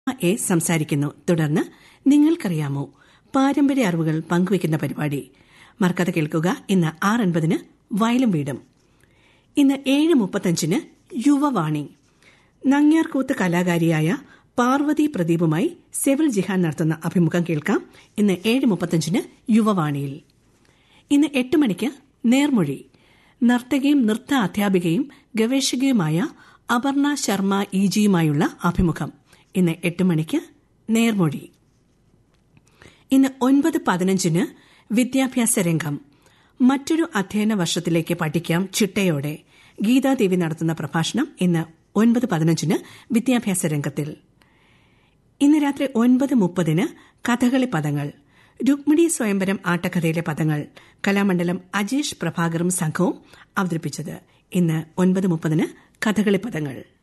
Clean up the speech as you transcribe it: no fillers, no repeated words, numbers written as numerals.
സംസാരിക്കുന്നു. തുടർന്ന് നിങ്ങൾക്കറിയാമോ പാരമ്പര്യ അറിവുകൾ പങ്കുവയ്ക്കുന്ന പരിപാടി. മറക്കാതെ കേൾക്കുക. ഇന്ന് 6:50 വയലും വീടും. ഇന്ന് 7:35 യുവവാണി. നങ്ങ്യാർകൂത്ത് കലാകാരിയായ പാർവതി പ്രദീപുമായി സെവിൽ ജിഹാൻ നടത്തുന്ന അഭിമുഖം കേൾക്കാം. ഇന്ന് 7:35 യുവവാണിയിൽ. ഇന്ന് 8 മണിക്ക് നേർമൊഴി. നർത്തകിയും നൃത്ത അധ്യാപികയും ഗവേഷകയുമായ അപർണ ശർമ്മ ഇജിയുമായുള്ള അഭിമുഖം. ഇന്ന് 8 മണിക്ക് നേർമൊഴി. ഇന്ന് 9:15 വിദ്യാഭ്യാസ രംഗം. മറ്റൊരു അധ്യയന വർഷത്തിലേക്ക് പഠിക്കാം ചിട്ടയോടെ. ഗീതാദേവി നടത്തുന്ന പ്രഭാഷണം ഇന്ന് 9:15 വിദ്യാഭ്യാസ രംഗത്തിൽ. ഇന്ന് രാത്രി 9:30 കഥകളി പദങ്ങൾ. രുക്മിണി സ്വയംവരം ആട്ടക്കഥയിലെ പദങ്ങൾ കലാമണ്ഡലം അജേഷ് പ്രഭാകറും സംഘവും അവതരിപ്പിച്ചത്. ഇന്ന് 9:30 കഥകളി പദങ്ങൾ.